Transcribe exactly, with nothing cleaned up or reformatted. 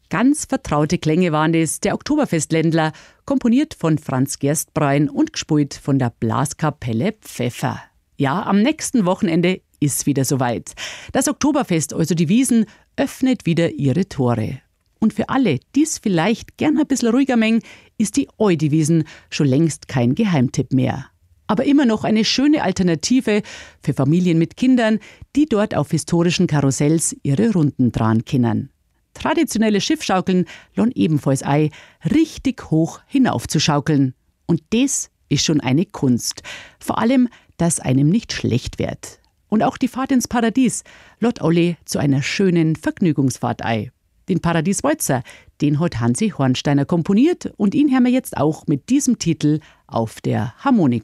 Ganz vertraute Klänge waren es, der Oktoberfestländler, komponiert von Franz Gerstbrein und gespielt von der Blaskapelle Pfeffer. Ja, am nächsten Wochenende ist wieder soweit. Das Oktoberfest, also die Wiesn, öffnet wieder ihre Tore. Und für alle, die es vielleicht gern ein bisschen ruhiger mengen, ist die Eudiwiesn schon längst kein Geheimtipp mehr. Aber immer noch eine schöne Alternative für Familien mit Kindern, die dort auf historischen Karussells ihre Runden dran können. Traditionelle Schiffschaukeln lohnen ebenfalls ein, richtig hoch hinaufzuschaukeln. Und das ist schon eine Kunst. Vor allem, dass einem nicht schlecht wird. Und auch die Fahrt ins Paradies lädt alle zu einer schönen Vergnügungsfahrt ein. Den Paradieswalzer, den hat Hansi Hornsteiner komponiert und ihn hören wir jetzt auch mit diesem Titel auf der Harmonika.